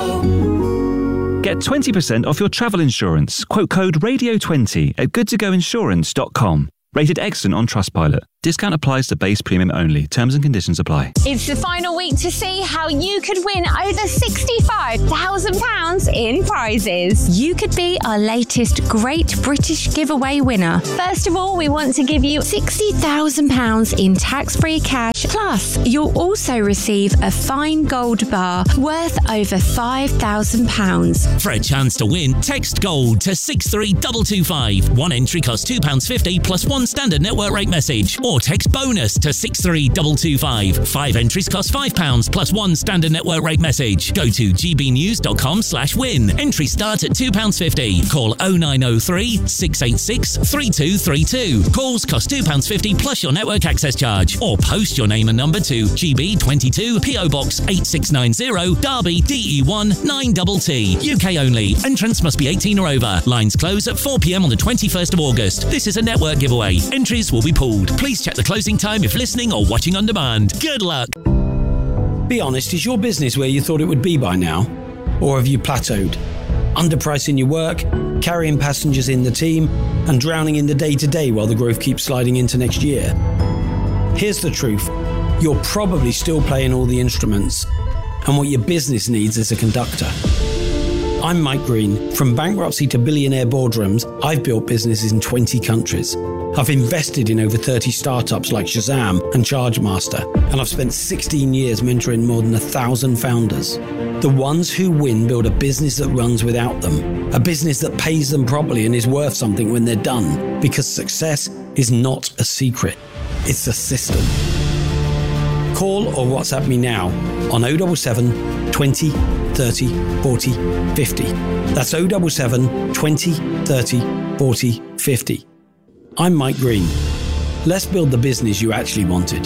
go. Get twenty percent off your travel insurance. Quote code radio twenty at good to go insurance dot com. Rated excellent on Trustpilot. Discount applies to base premium only. Terms and conditions apply. It's the final week to see how you could win over sixty-five thousand pounds in prizes. You could be our latest Great British Giveaway winner. First of all, we want to give you sixty thousand pounds in tax-free cash. Plus, you'll also receive a fine gold bar worth over five thousand pounds. For a chance to win, text GOLD to six three two two five. One entry costs two pounds fifty plus one standard network rate message. Or text BONUS to six three two two five. Five entries cost five pounds plus one standard network rate message. Go to gbnews.com slash win. Entries start at two pounds fifty. Call oh nine oh three, six eight six, three two three two. Calls cost two pounds fifty plus your network access charge. Or post your name and number to G B twenty-two, P O Box eight six nine zero, Derby, D E one nine T T. U K only. Entrants must be eighteen or over. Lines close at four p.m. on the twenty-first of August. This is a network giveaway. Entries will be pooled. Please check the closing time if listening or watching on demand. Good luck. Be honest, is your business where you thought it would be by now? Or have you plateaued? Underpricing your work, carrying passengers in the team, and drowning in the day-to-day while the growth keeps sliding into next year? Here's the truth. You're probably still playing all the instruments, and what your business needs is a conductor. I'm Mike Green. From bankruptcy to billionaire boardrooms, I've built businesses in twenty countries. I've invested in over thirty startups like Shazam and Chargemaster, and I've spent sixteen years mentoring more than a thousand founders. The ones who win build a business that runs without them, a business that pays them properly and is worth something when they're done, because success is not a secret, it's a system. Call or WhatsApp me now on oh seven seven, twenty, thirty, forty, fifty. That's oh seven seven, twenty, thirty, forty, fifty. I'm Mike Green. Let's build the business you actually wanted.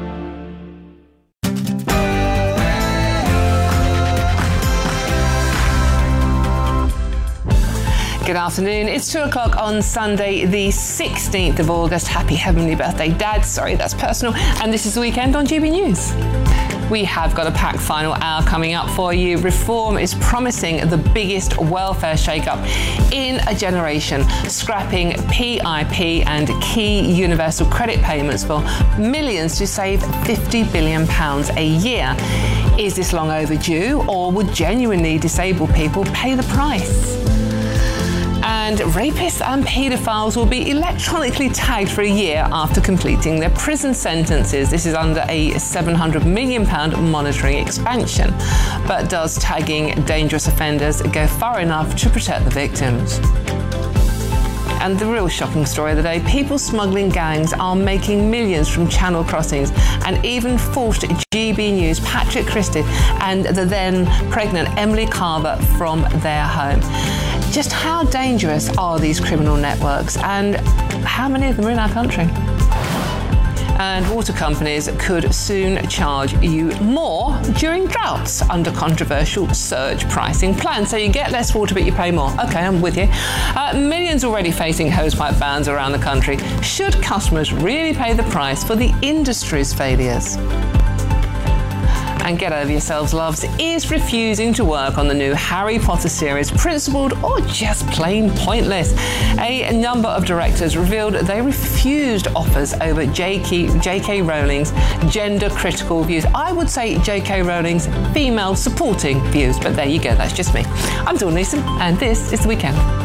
Good afternoon. It's two o'clock on Sunday, the sixteenth of August. Happy heavenly birthday, Dad. Sorry, that's personal. And this is the weekend on G B News. We have got a packed final hour coming up for you. Reform is promising the biggest welfare shake-up in a generation, scrapping P I P and key universal credit payments for millions to save fifty billion pounds a year. Is this long overdue, or would genuinely disabled people pay the price? And rapists and paedophiles will be electronically tagged for a year after completing their prison sentences. This is under a seven hundred million pounds monitoring expansion. But does tagging dangerous offenders go far enough to protect the victims? And the real shocking story of the day, people smuggling gangs are making millions from channel crossings and even forced G B News Patrick Christie and the then pregnant Emily Carver from their home. Just how dangerous are these criminal networks, and how many of them are in our country? And water companies could soon charge you more during droughts under controversial surge pricing plan. So you get less water, but you pay more. Okay, I'm with you. Uh, millions already facing hosepipe bans around the country. Should customers really pay the price for the industry's failures? and get over yourselves, loves, is refusing to work on the new Harry Potter series, principled or just plain pointless. A number of directors revealed they refused offers over J K Rowling's gender-critical views. I would say J K Rowling's female-supporting views, but there you go, that's just me. I'm Dawn Neeson, and this is The Weekend.